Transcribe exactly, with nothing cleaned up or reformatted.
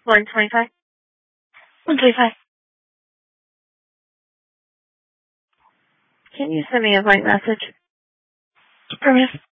one twenty-five. one twenty-five. Can you send me a blank message? Affirmative.